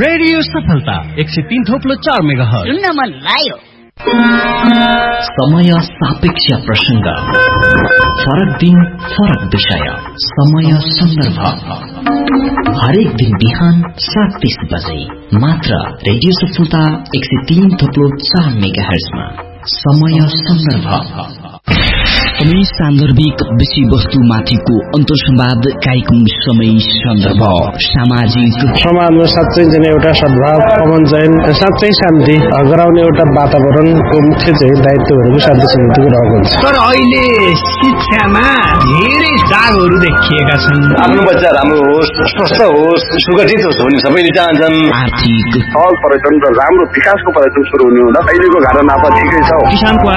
Radio सफलता 103.4 megahertz सुन्न मन लाग्यो। समय सापेक्ष प्रसंग, फरक दिन फरक विषय, समय सन्दर्भ। हरेक दिन बिहान 7:30 बजे मात्र रेडियो सफलता 103.4 मेगाहर्जमा समय सन्दर्भ। समय सान्दर्भिक विषय वस्तु माथिको अन्तर्संवाद कार्यक्रम समय सन्दर्भ। सामाजिक समाजमा साँच्चै चाहिँ एउटा सद्भाव, अमन चयन, साँच्चै शान्ति गराउने एउटा वातावरणको मुख्य चाहिँ दायित्वहरूको शान्ति समितिको रहेको हुन्छ। तर अहिले शिक्षामा धेरै दागहरू देखिएका छन्। आफ्नो बच्चा राम्रो होस्, स्वस्थ होस्, सुगठित होस् भन्ने सबैले चाहन्छन्। आर्थिक सहज पर्यटन र राम्रो विकासको पर्यटन सुरु हुने हुँदा अहिलेको धारणा ठिकै छ। किसानको